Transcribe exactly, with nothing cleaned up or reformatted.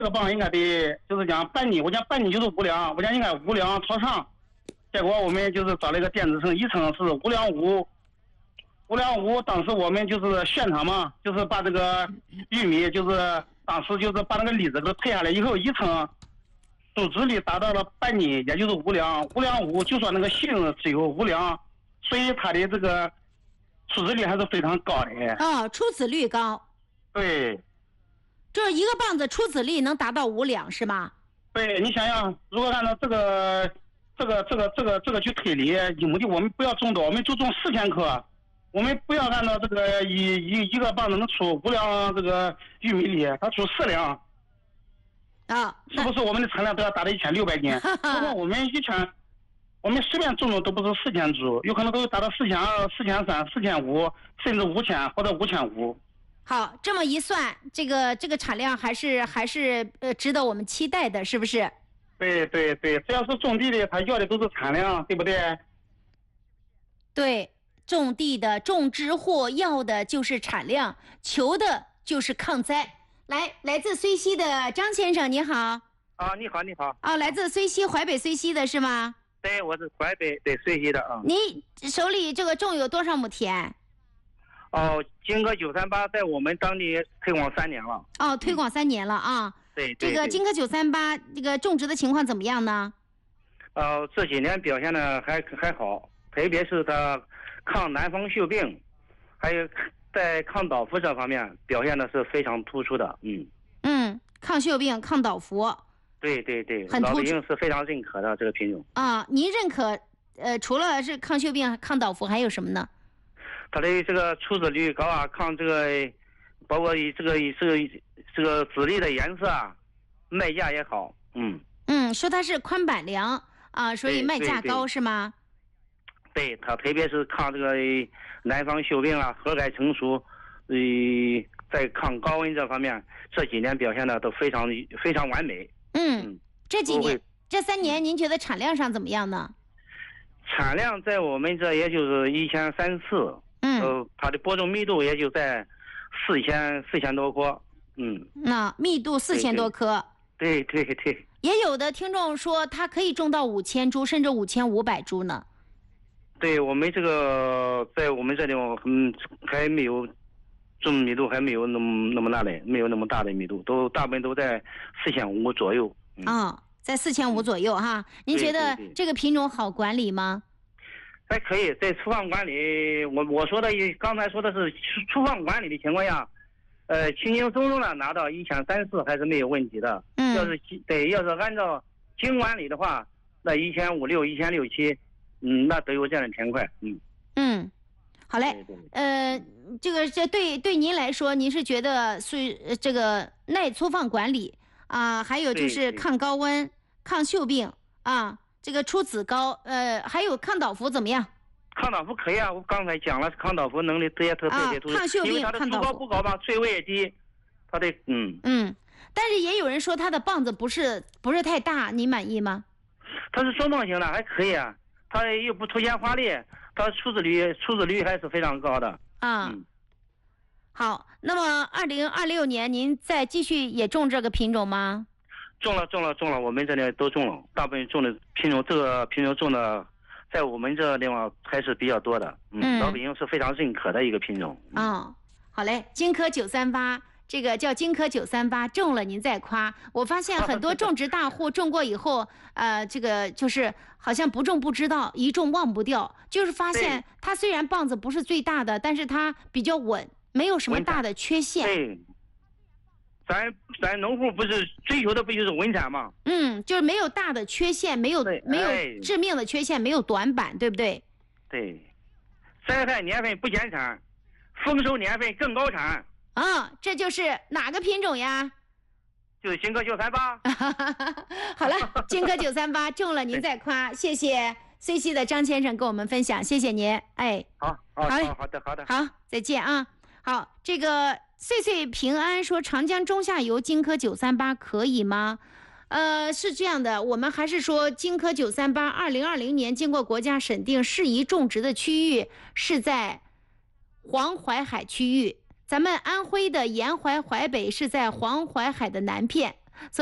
这个棒应该得就是讲半米，我讲半米就是五两，我讲应该五两朝上。结果我们就是找了一个电子秤，一称是五两五，五两五。当时我们就是现场嘛，就是把这个玉米，就是当时就是把那个粒子给它退下来以后，一称组织力达到了半米，也就是五两，五两五。就说那个性只有五两，所以它的这个出籽率还是非常高的。 哦，出籽率高。 对。 就是一个棒子出籽率能达到五两是吗？ 对，你想想，如果按照这个。这个这个这个这个去推理，一亩地我们不要种多，我们就种四千克，我们不要按照这个一一一个棒子能出五两这个玉米粒，它出四两， 啊， 是不是我们的产量都要达到一千六百斤？如果我们一千，我们随便种种都不是四千株，有可能都达到四千二、四千三、四千五，甚至五千或者五千五。 好，这么一算，这个这个产量还是还是呃值得我们期待的，是不是？ 对对对，只要是种地的，他要的都是产量，对不对？ 对，种地的种植户要的就是产量，求的就是抗灾。来，来自睢溪的张先生，你好。 啊，你好，你好。 啊，来自睢溪，淮北睢溪的是吗？ 对，我是淮北对睢溪的啊。 你手里这个种有多少亩田？ 哦，金科九三八在我们当地推广三年了。 哦，推广三年了啊。 嗯对, 对， 这个金科九三八这个种植的情况怎么样呢？ 呃，这几年表现的还还好，特别是它抗南方锈病，还有在抗倒伏这方面表现的是非常突出的。嗯嗯，抗锈病、抗倒伏。 对对对， 很突出， 老百姓是非常认可的这个品种。 啊，您认可？呃，除了是抗锈病、抗倒伏，还有什么呢？ 它的这个出籽率高啊，抗这个，包括以这个以这个。这个籽粒的颜色啊，卖价也好，嗯嗯，说它是宽板梁啊，所以卖价高是吗？ 对，它特别是抗这个南方锈病啊、核改成熟，呃，在抗高温这方面，这几年表现的都非常非常完美。 嗯，嗯这几年这三年您觉得产量上怎么样呢？ 产量在我们这也就是一千三四， 嗯， 呃，它的播种密度也就在四千四千多颗。嗯， 那密度四千多颗， 对对 对, 对。 也有的听众说它可以种到五千株，甚至五千五百株呢。 对我们这个在我们这里，嗯，还没有种密度还没有那么那么大的，没有那么大的密度，都大部分都在四千五左右。 嗯、哦，在四千五左右哈。您觉得这个品种好管理吗？ 还可以，在厨房管理，我我说的刚才说的是厨房管理的情况下。呃，轻轻松松的拿到一千三四还是没有问题的。 嗯， 要是对，要是按照经管理的话，那一千五六、一千六七，嗯，那都有这样的田块。嗯嗯，好嘞。 对对呃，这个这对对您来说，您是觉得是这个耐粗放管理啊、呃，还有就是抗高温、抗锈病啊，这个出籽高，呃，还有抗倒伏怎么样？ 抗倒伏可以啊，我刚才讲了，抗倒伏能力这些特特别突出，因为它的出高不高吧，水位也低，它的嗯嗯，但是也有人说它的棒子不是不是太大，你满意吗？ 它是双棒型的，还可以啊，它又不凸显花粒，它出籽率出籽率还是非常高的啊。嗯、好，那么二零二六年您再继续也种这个品种吗？ 种了种了种了，我们这里都种了，大部分种的品种这个品种种的。在我们这地方还是比较多的，嗯，老百姓是非常认可的一个品种。 嗯、哦，好嘞，金科九三八，这个叫金科九三八，种了您再夸。我发现很多种植大户种过以后，呃，这个就是好像不种不知道，一种忘不掉。就是发现它虽然棒子不是最大的，但是它比较稳，没有什么大的缺陷。 对。咱咱农户不是追求的不就是稳产吗？ 嗯，就是没有大的缺陷，没有没有致命的缺陷，没有短板，对不对？ 对，栽培年份不减产，丰收年份更高产。 啊，这就是哪个品种呀？ 就是金科九三八。 好了，金科九三八种了您再夸，谢谢睢溪的张先生跟我们分享，谢谢您。哎， 好，好，好，好的，好的， 好，再见啊。好，这个。岁岁平安说长江中下游金科九三八可以吗？呃，是这样的，我们还是说金科九三八二零二零年经过国家审定适宜种植的区域是在黄淮海区域，咱们安徽的沿淮淮北是在黄淮海的南片，